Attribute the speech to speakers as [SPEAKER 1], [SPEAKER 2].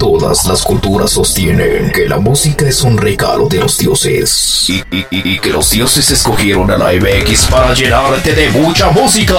[SPEAKER 1] Todas las culturas sostienen que la música es un regalo de los dioses y que los dioses escogieron a la MX para llenarte de mucha música.